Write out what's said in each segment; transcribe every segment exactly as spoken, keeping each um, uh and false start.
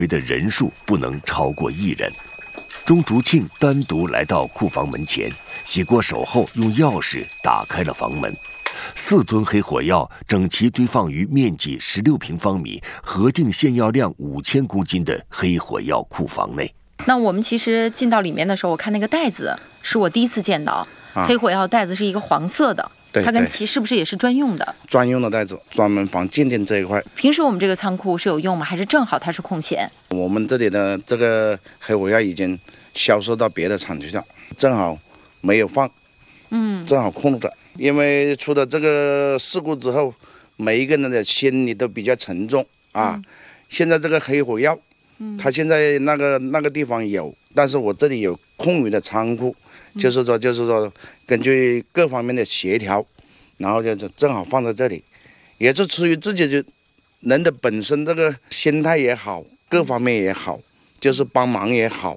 的人数不能超过一人。钟竹庆单独来到库房门前，洗过手后用钥匙打开了房门。四吨黑火药整齐堆放于面积十六平方米、核定限药量五千公斤的黑火药库房内。 那我们其实进到里面的时候，我看那个袋子是我第一次见到，啊、黑火药袋子是一个黄色的。 对， 它跟其是不是也是专用的？ 专用的袋子，专门放鉴定这一块。 平时我们这个仓库是有用吗？还是正好它是空闲？ 我们这里的这个黑火药已经销售到别的厂区了，正好没有放，嗯，正好空着。因为出了这个事故之后，每一个人的心里都比较沉重啊。嗯、现在这个黑火药，嗯，它现在那个那个地方有，但是我这里有空余的仓库。就是说，就是说，根据各方面的协调，然后就正好放在这里，也是出于自己的人的本身这个心态也好，各方面也好，就是帮忙也好。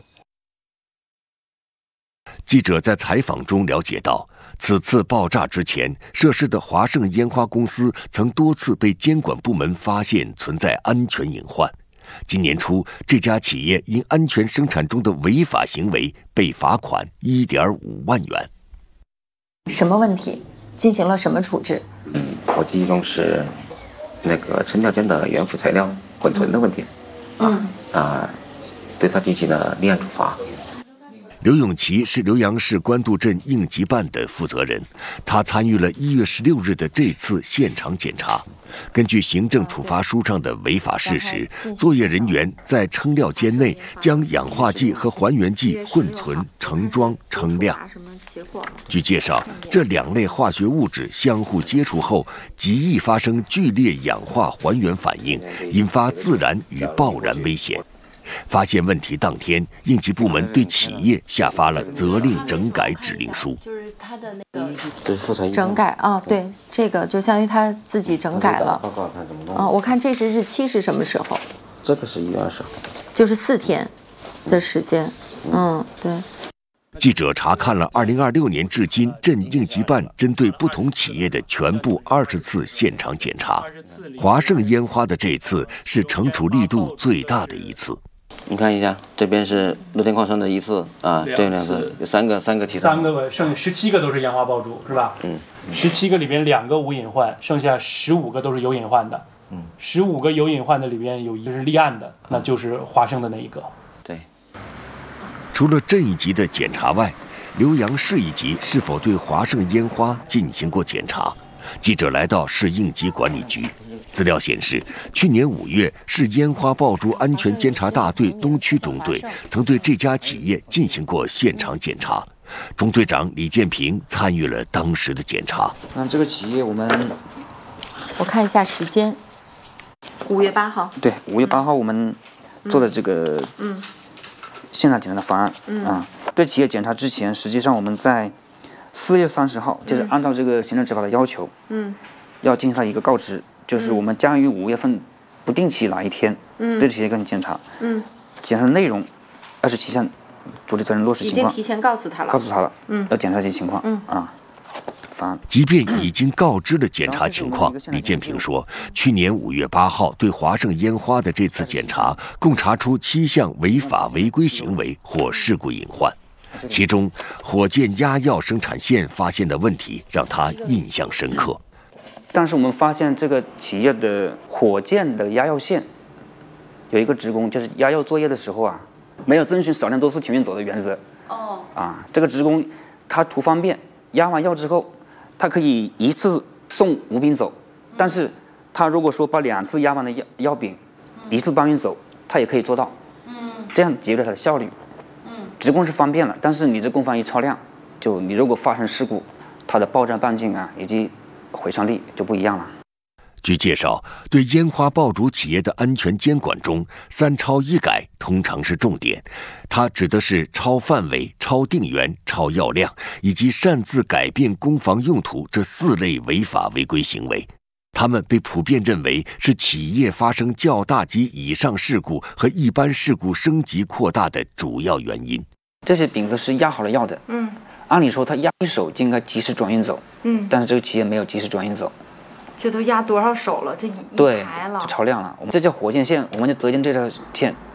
记者在采访中了解到，此次爆炸之前，涉事的华盛烟花公司曾多次被监管部门发现存在安全隐患。今年初，这家企业因安全生产中的违法行为被罚款一点五万元。 什么问题？进行了什么处置？ 嗯，我记忆中是那个成料间的原辅材料混存的问题。嗯啊，对他进行了立案处罚。 刘永奇是浏阳市官渡镇应急办的负责人，他参与了一月十六日的这次现场检查。根据行政处罚书上的违法事实，作业人员在称料间内将氧化剂和还原剂混存、盛装、称量。据介绍，这两类化学物质相互接触后，极易发生剧烈氧化还原反应，引发自燃与爆燃危险。发现问题当天，应急部门对企业下发了责令整改指令书。 就是他的那个整改啊，对，这个就相当于他自己整改了。啊，我看这是日期是什么时候？ 这个是一月二十号， 就是四天的时间。嗯，对。 记者查看了二零二六年至今镇应急办针对不同企业的全部二十次现场检查，华盛烟花的这次是惩处力度最大的一次。 你看一下，这边是乐天矿山的一次啊，这两次有三个，三个其他三个，剩十七个都是烟花爆竹，是吧？嗯，十七个里边两个无隐患，剩下十五个都是有隐患的。嗯，十五个有隐患的里边有一个是立案的，那就是华盛的那一个。 对。 除了镇一级的检查外，浏阳市一级是否对华盛烟花进行过检查？记者来到市应急管理局。资料显示，去年五月，市烟花爆竹安全监察大队东区中队曾对这家企业进行过现场检查。中队长李建平参与了当时的检查。 那这个企业我们， 我看一下时间，五月八号。 对，五月八号我们做的这个嗯现场检查的方案、嗯、啊。对企业检查之前，实际上我们在四月三十号，就是按照这个行政执法的要求，嗯，要进行它一个告知。就是我们将于五月份不定期哪一天，嗯，对企业进行检查，嗯，检查的内容要是体现主体责任落实情况， 已经提前告诉他了， 告诉他了，嗯，要检查这些情况，嗯啊，罚。 即便已经告知了检查情况，李建平说，去年五月八号对华盛烟花的这次检查，共查出七项违法违规行为或事故隐患，其中火箭压药生产线发现的问题让他印象深刻。 但是我们发现这个企业的火箭的压药线有一个职工，就是压药作业的时候啊，没有遵循少量多次情愿走的原则。哦。啊，这个职工他图方便，压完药之后，他可以一次送五饼走，但是他如果说把两次压完的药药饼一次搬运走，他也可以做到。嗯。这样节约了他的效率。嗯。职工是方便了，但是你这工方一超量，就你如果发生事故，它的爆炸半径啊以及回伤力就不一样了。 据介绍，对烟花爆竹企业的安全监管中，三超一改通常是重点。它指的是超范围、超定员、超药量，以及擅自改变工房用途这四类违法违规行为。它们被普遍认为是企业发生较大及以上事故和一般事故升级扩大的主要原因。 这些饼子是压好了药的，嗯。按理说，他压一手就应该及时转运走，嗯，但是这个企业没有及时转运走， 这都压多少手了？这一对，就超量了。我们这叫火箭线，我们就责令这条线